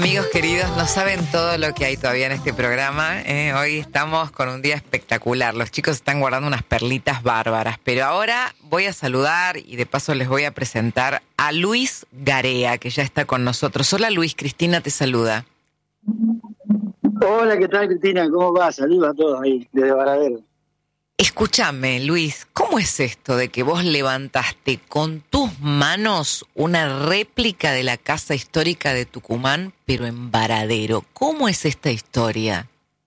Amigos queridos, no saben todo lo que hay todavía en este programa. Hoy estamos con un día espectacular. Los chicos están guardando unas perlitas bárbaras. Pero ahora voy a saludar y de paso les voy a presentar a Luis Garea, que ya está con nosotros. Hola Luis, Cristina te saluda. Hola, ¿qué tal, Cristina? ¿Cómo va? Saludos a todos ahí, desde Varadero. Escúchame, Luis, ¿cómo es esto de que vos levantaste con tus manos una réplica de la Casa Histórica de Tucumán, pero en Varadero? ¿Cómo es esta historia?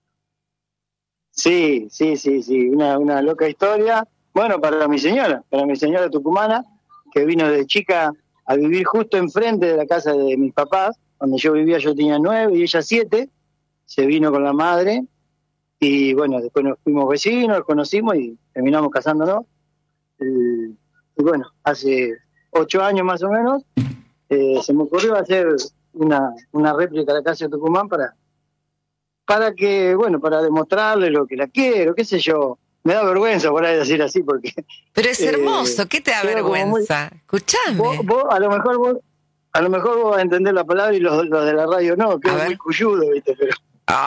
Sí, una loca historia. Bueno, para mi señora tucumana, que vino de chica a vivir justo enfrente de la casa de mis papás, donde yo vivía. Yo tenía 9 y ella 7, se vino con la madre. Y bueno, después nos fuimos vecinos, nos conocimos y terminamos casándonos. Y bueno, hace 8 años más o menos, se me ocurrió hacer una réplica de la Casa de Tucumán para que, bueno, para demostrarle lo que la quiero, qué sé yo. Me da vergüenza por ahí decir así porque... Pero es hermoso, ¿qué te da vergüenza? Escuchame. Vos, a lo mejor vos vas a entender la palabra y los de la radio no, que es muy cuyudo, ¿viste? Pero...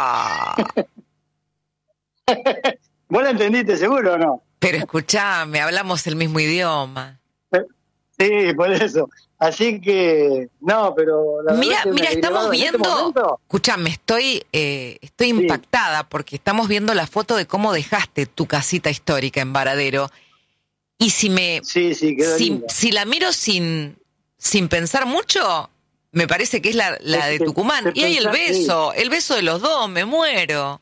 ¿Vos la entendiste seguro o no? Pero escuchame, hablamos el mismo idioma. Sí, por eso. Así que, no, pero... Mira, estamos viendo... Escuchame, estoy impactada porque estamos viendo la foto de cómo dejaste tu casita histórica en Varadero. Y si la miro sin pensar mucho, me parece que es la de Tucumán. Y hay el beso de los dos, me muero.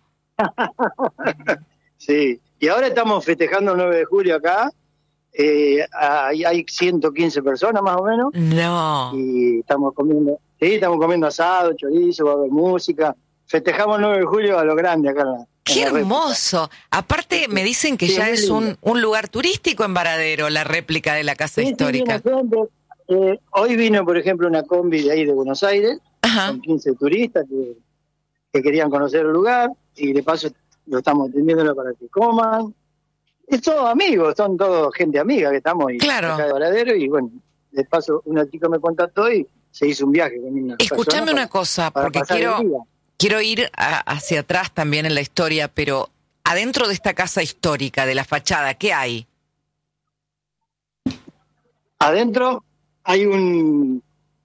Sí, y ahora estamos festejando el 9 de julio acá. Hay 115 personas más o menos. No. Y estamos comiendo asado, chorizo, va a haber música. Festejamos el 9 de julio a lo grande acá. ¡Qué hermoso! Aparte me dicen que ya es un lugar turístico en Varadero, la réplica de la Casa Histórica. Hoy vino, por ejemplo, una combi de ahí de Buenos Aires, con 15 turistas que querían conocer el lugar, y de paso lo estamos atendiendo para que coman. Es todo amigos, son todos gente amiga que estamos acá de Varadero, y bueno, de paso una chica me contactó y se hizo un viaje con una Escuchame una cosa, porque quiero ir hacia atrás también en la historia, pero adentro de esta casa histórica, de la fachada, ¿qué hay? Adentro hay un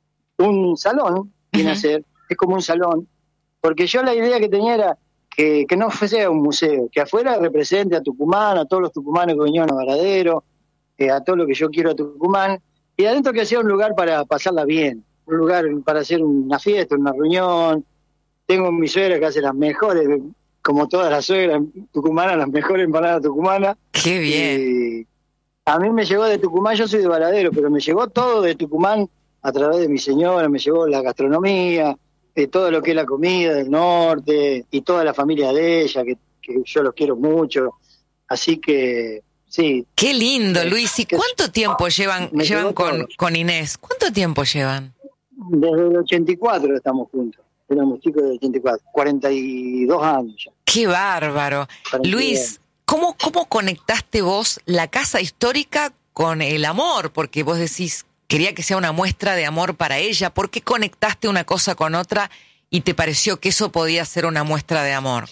salón, viene a ser, es como un salón, porque yo la idea que tenía era que no fuese un museo, que afuera represente a Tucumán, a todos los tucumanos que vinieron a Varadero, a todo lo que yo quiero a Tucumán, y adentro que sea un lugar para pasarla bien, un lugar para hacer una fiesta, una reunión. Tengo mi suegra que hace las mejores, como todas las suegras tucumanas, las mejores empanadas tucumanas. ¡Qué bien! A mí me llegó de Tucumán, yo soy de Varadero, pero me llegó todo de Tucumán a través de mi señora, me llegó la gastronomía, todo lo que es la comida del norte, y toda la familia de ella, que yo los quiero mucho. Así que, sí. ¡Qué lindo, Luis! ¿Y cuánto tiempo llevan con Inés? ¿Cuánto tiempo llevan? Desde el 84 estamos juntos. Éramos chicos del 84, 42 años ya. ¡Qué bárbaro! Luis, ¿cómo conectaste vos la casa histórica con el amor? Porque vos decís, quería que sea una muestra de amor para ella. ¿Por qué conectaste una cosa con otra y te pareció que eso podía ser una muestra de amor?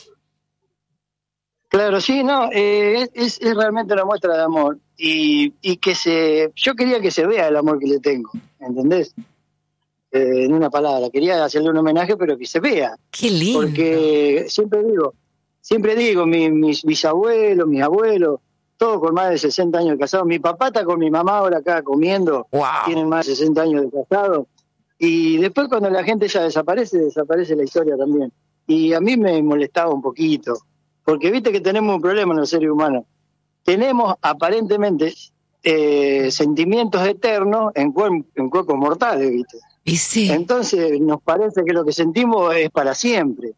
Claro, sí, no, es realmente una muestra de amor. Y yo quería que se vea el amor que le tengo, ¿entendés? En una palabra, quería hacerle un homenaje, pero que se vea. ¡Qué lindo! Porque siempre digo, mis bisabuelos, mis abuelos, todos con más de 60 años de casados. Mi papá está con mi mamá ahora acá comiendo, tienen más de 60 años de casado. Y después cuando la gente ya desaparece la historia también. Y a mí me molestaba un poquito, porque viste que tenemos un problema en los seres humanos. Tenemos aparentemente sentimientos eternos en cuerpos mortales, viste. Y sí. Entonces nos parece que lo que sentimos es para siempre.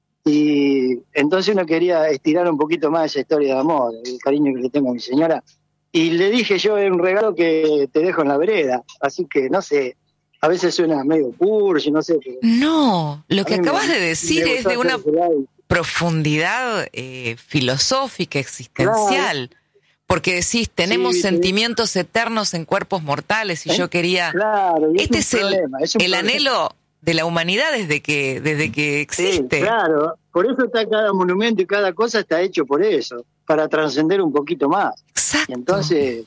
Y entonces uno quería estirar un poquito más esa historia de amor, el cariño que le tengo a mi señora. Y le dije yo, es un regalo que te dejo en la vereda. Así que, no sé, a veces suena medio cursi, no sé. Pero no, lo que acabas de decir es de una profundidad filosófica, existencial. Claro. Porque decís, tenemos sentimientos eternos en cuerpos mortales y yo quería... Claro, este es el anhelo de la humanidad desde que existe. Sí, claro, por eso está cada monumento y cada cosa está hecho por eso, para trascender un poquito más. Exacto. Y entonces,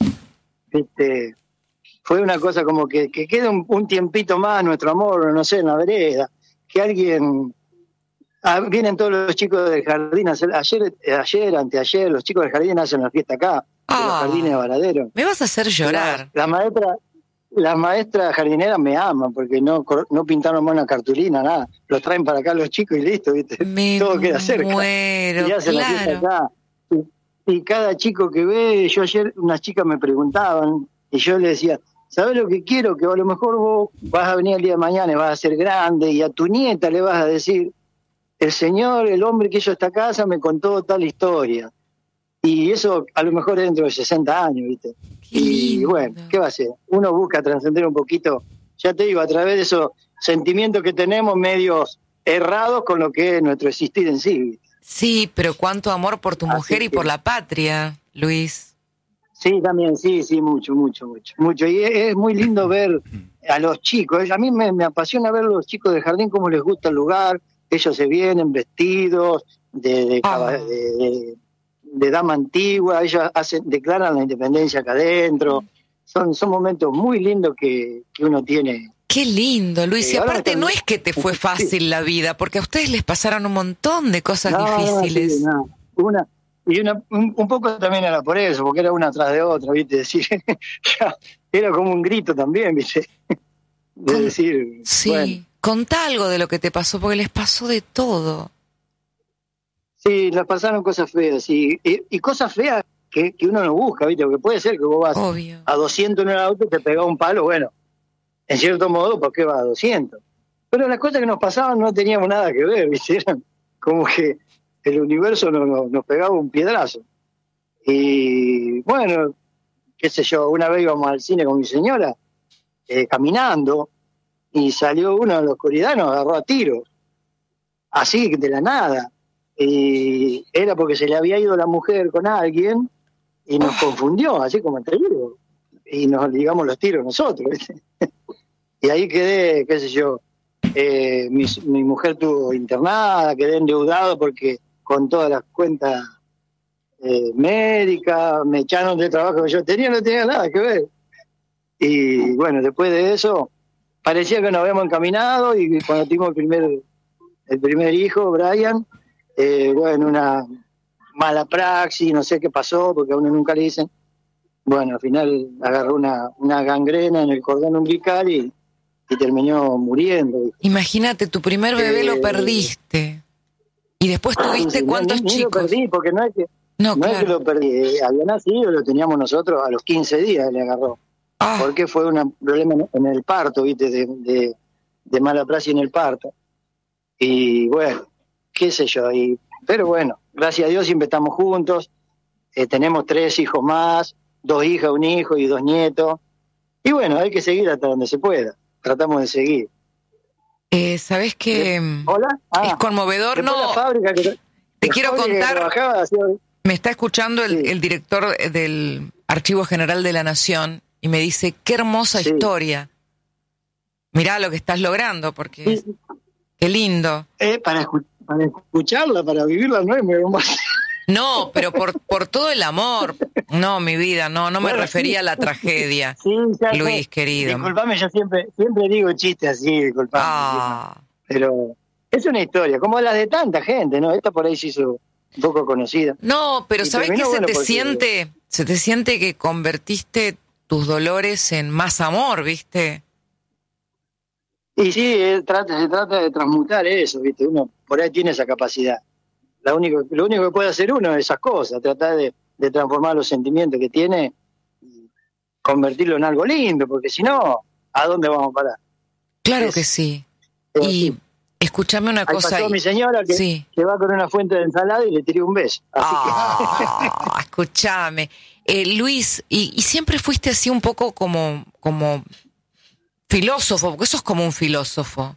fue una cosa como que quede un tiempito más nuestro amor, no sé, en la vereda, que alguien... vienen todos los chicos del jardín, ayer, anteayer, los chicos del jardín hacen la fiesta acá, en los jardines de Varadero. Me vas a hacer llorar. Las maestras jardineras me aman porque no pintaron más una cartulina, nada. Los traen para acá los chicos y listo, ¿viste? Todo queda cerca. Muero, y hacen la fiesta acá. Y cada chico que ve, yo ayer unas chicas me preguntaban y yo les decía, ¿sabés lo que quiero? Que a lo mejor vos vas a venir el día de mañana y vas a ser grande y a tu nieta le vas a decir, el hombre que hizo esta casa me contó tal historia. Y eso a lo mejor dentro de 60 años, ¿viste? Y bueno, ¿qué va a ser? Uno busca trascender un poquito, ya te digo, a través de esos sentimientos que tenemos medios errados con lo que es nuestro existir en sí, ¿viste? Sí, pero cuánto amor por tu mujer y por la patria, Luis. Sí, también, sí, mucho. Y es muy lindo ver a los chicos. A mí me apasiona ver a los chicos del jardín cómo les gusta el lugar. Ellos se vienen vestidos de dama antigua, ellos declaran la independencia acá adentro. Son momentos muy lindos que uno tiene. Qué lindo, Luis. Y aparte no es que te fue fácil la vida, porque a ustedes les pasaron un montón de cosas difíciles. Un poco también era por eso, porque era una tras de otra, ¿viste? Decir, era como un grito también, ¿viste? Decir, sí, bueno. Contá algo de lo que te pasó, porque les pasó de todo. Sí, les pasaron cosas feas, y cosas feas que uno no busca, ¿viste? Porque puede ser que vos vas a 200 en el auto y te pegás un palo, bueno, en cierto modo, ¿por qué vas a 200? Pero las cosas que nos pasaban no teníamos nada que ver, ¿viste? Eran como que el universo nos pegaba un piedrazo. Y bueno, qué sé yo, una vez íbamos al cine con mi señora, caminando, y salió uno en la oscuridad y nos agarró a tiros, así de la nada. Y era porque se le había ido la mujer con alguien y nos confundió, así como entre ellos, y nos ligamos los tiros nosotros, ¿viste? Y ahí quedé, qué sé yo, mi mujer estuvo internada, quedé endeudado porque con todas las cuentas médicas, me echaron del trabajo que yo tenía, no tenía nada que ver. Y bueno, después de eso, parecía que nos habíamos encaminado, y cuando tuvimos el primer hijo, Brian, bueno, una mala praxis, no sé qué pasó, porque a uno nunca le dicen. Bueno, al final agarró una gangrena en el cordón umbilical y terminó muriendo. Imagínate, tu primer bebé lo perdiste. Y después tuviste cuántos chicos. Lo perdí, porque no es que lo perdí. Había nacido, lo teníamos nosotros a los 15 días, le agarró. Porque fue un problema en el parto, ¿viste? De mala praxis en el parto. Y bueno, qué sé yo. Pero bueno, gracias a Dios siempre estamos juntos. Tenemos 3 hijos más, 2 hijas, un hijo y 2 nietos. Y bueno, hay que seguir hasta donde se pueda. Tratamos de seguir. ¿Sabés qué? ¿Hola? Es conmovedor, ¿no? Te quiero contar. Me está escuchando el director del Archivo General de la Nación y me dice, qué hermosa historia. Mirá lo que estás logrando, porque qué lindo. Para escucharla, para vivirla, no es muy hermosa. No, pero por todo el amor. No, mi vida, no me refería a la tragedia. Sí, Luis, querido. Disculpame, yo siempre digo chistes así, disculpame. Pero es una historia, como las de tanta gente, ¿no? Esta por ahí se hizo un poco conocida. No, pero ¿sabés qué se te siente que convertiste tus dolores en más amor, ¿viste? Y sí, se trata de transmutar eso, ¿viste? Uno por ahí tiene esa capacidad. Lo único que puede hacer uno es esas cosas, tratar de transformar los sentimientos que tiene y convertirlo en algo lindo, porque si no, ¿a dónde vamos a parar? Claro que sí. Y escúchame una cosa. Pasó mi señora que va con una fuente de ensalada y le tiré un beso. Así que... Escúchame. Luis, y siempre fuiste así un poco como filósofo, porque sos como un filósofo.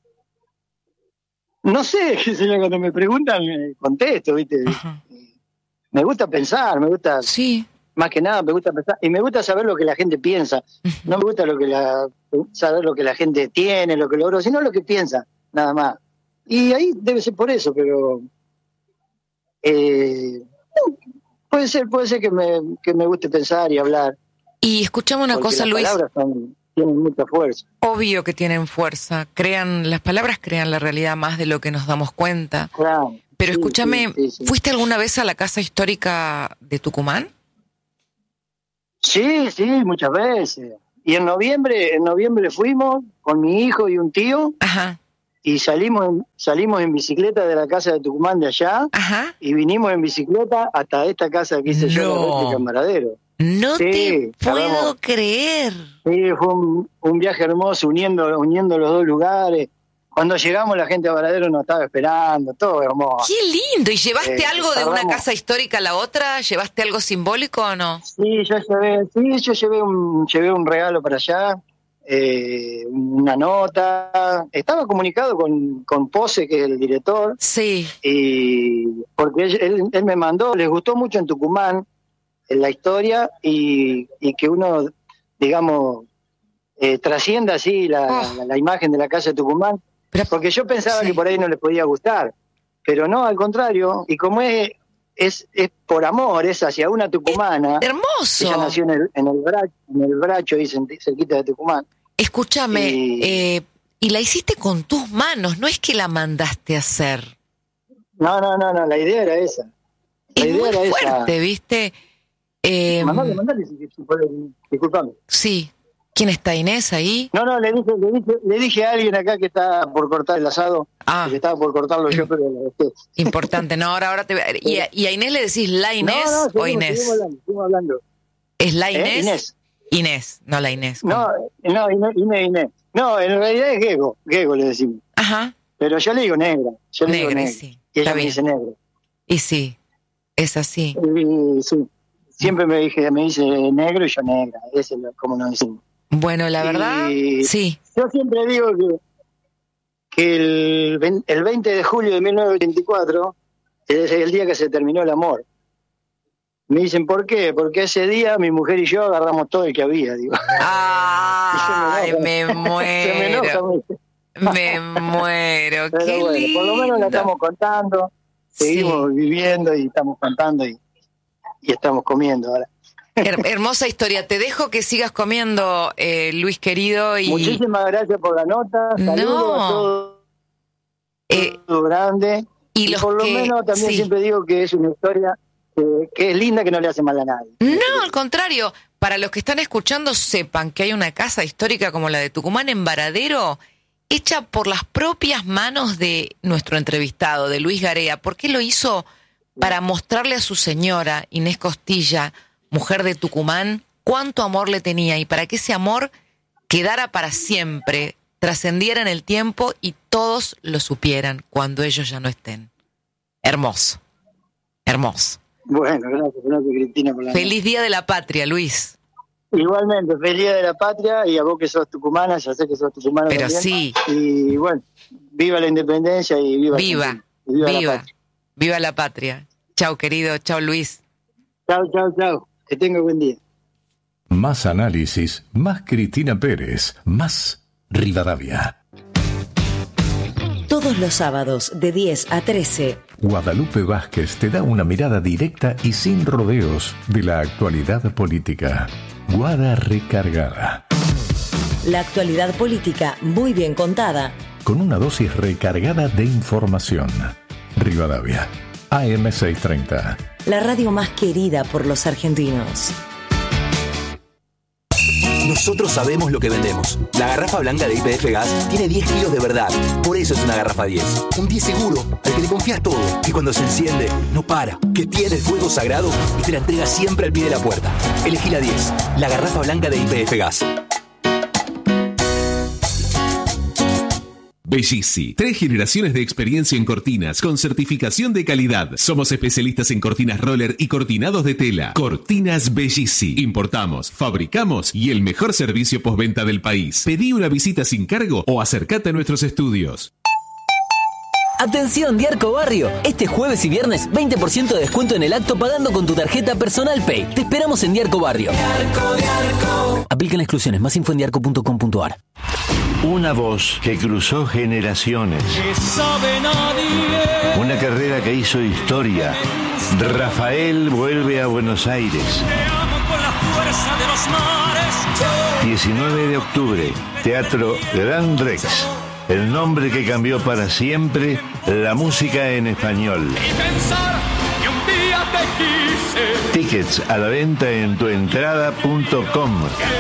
No sé, cuando me preguntan, contesto, ¿viste? Ajá. Me gusta pensar, me gusta Más que nada me gusta pensar, y me gusta saber lo que la gente piensa. No me gusta saber lo que la gente tiene, lo que logró, sino lo que piensa, nada más. Y ahí debe ser por eso, pero puede ser que me guste pensar y hablar. Y escuchame una cosa, Luis. Las palabras tienen mucha fuerza. Obvio que tienen fuerza. Las palabras crean la realidad más de lo que nos damos cuenta. Claro. Pero escúchame, sí. ¿Fuiste alguna vez a la Casa Histórica de Tucumán? Sí, muchas veces. Y en noviembre fuimos con mi hijo y un tío. Ajá. Y salimos en bicicleta de la casa de Tucumán de allá. Ajá. Y vinimos en bicicleta hasta esta casa que hice yo, la réplica en Varadero. No te puedo creer. Sí, fue un viaje hermoso uniendo los dos lugares. Cuando llegamos la gente a Varadero nos estaba esperando, todo hermoso. ¡Qué lindo! ¿Y llevaste algo de una casa histórica a la otra? ¿Llevaste algo simbólico o no? Sí, yo llevé un regalo para allá, una nota. Estaba comunicado con Pose, que es el director. Sí. Y porque él me mandó, les gustó mucho en Tucumán la historia y que uno, digamos, trascienda así la imagen de la casa de Tucumán. Porque yo pensaba que por ahí no les podía gustar, pero no, al contrario, y como es por amor, es hacia una tucumana. ¡Hermoso! Ella nació en el Bracho, ahí cerquita de Tucumán. Escúchame, y la hiciste con tus manos, no es que la mandaste a hacer. No, la idea era esa. Es muy fuerte, ¿viste? Mandale, si puede, disculpame. Sí. ¿Quién está, Inés, ahí? No, le dije a alguien acá que está por cortar el asado, que estaba por cortarlo yo, pero... Importante, no, ahora te... ¿Y a Inés le decís la Inés o Inés? Seguimos hablando. ¿Es la Inés? Inés. Inés, no la Inés. No, Inés. No, en realidad es Gego le decimos. Ajá. Pero yo le digo negra. Negra, sí. Y ella me dice negra. Y sí, es así. Y sí, siempre me dice negro y yo negra, ese es como nos decimos. Bueno, la verdad, sí. Yo siempre digo que el 20 de julio de 1984 es el día que se terminó el amor. Me dicen, ¿por qué? Porque ese día mi mujer y yo agarramos todo el que había, digo. ¡Ay, me muero! Me muero, pero qué bueno, lindo. Por lo menos la estamos contando, seguimos viviendo y estamos contando y estamos comiendo ahora. Hermosa historia. Te dejo que sigas comiendo, Luis querido. Y... Muchísimas gracias por la nota. Saludos a todo grande. Y por lo menos también siempre digo que es una historia que es linda, que no le hace mal a nadie. No, al contrario. Para los que están escuchando, sepan que hay una casa histórica como la de Tucumán en Varadero, hecha por las propias manos de nuestro entrevistado, de Luis Garea, porque lo hizo para mostrarle a su señora, Inés Costilla, mujer de Tucumán, cuánto amor le tenía y para que ese amor quedara para siempre, trascendiera en el tiempo y todos lo supieran cuando ellos ya no estén. Hermoso. Bueno, gracias Cristina. Por la Feliz Día de la Patria, Luis. Igualmente, feliz Día de la Patria, y a vos que sos tucumana, ya sé que sos tucumana pero también. Sí. Y bueno, viva la independencia y viva la patria. Viva la patria. Chau, querido. Chau, Luis. Chau. Que tenga buen día. Más análisis, más Cristina Pérez, más Rivadavia. Todos los sábados de 10 a 13. Guadalupe Vázquez te da una mirada directa y sin rodeos de la actualidad política. Guada Recargada. La actualidad política muy bien contada. Con una dosis recargada de información. Rivadavia. AM 630. La radio más querida por los argentinos. Nosotros sabemos lo que vendemos. La garrafa blanca de YPF Gas tiene 10 kilos de verdad. Por eso es una garrafa 10. Un 10 seguro, al que le confías todo. Que cuando se enciende, no para. Que tiene el fuego sagrado y te la entrega siempre al pie de la puerta. Elegí la 10. La garrafa blanca de YPF Gas. Bellissi, 3 generaciones de experiencia en cortinas con certificación de calidad. Somos especialistas en cortinas roller y cortinados de tela. Cortinas Bellissi. Importamos, fabricamos y el mejor servicio postventa del país. Pedí una visita sin cargo o acércate a nuestros estudios. Atención, Diarco Barrio. Este jueves y viernes, 20% de descuento en el acto pagando con tu tarjeta Personal Pay. Te esperamos en Diarco Barrio. Diarco. Aplican exclusiones. Más info en diarco.com.ar. Una voz que cruzó generaciones. Una carrera que hizo historia. Rafael vuelve a Buenos Aires. 19 de octubre, Teatro Gran Rex. El nombre que cambió para siempre la música en español. Tickets a la venta en tuentrada.com.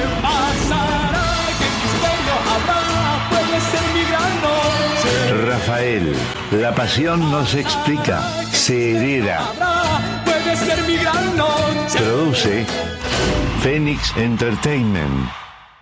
Rafael, la pasión no se explica, se hereda. Produce Phoenix Entertainment.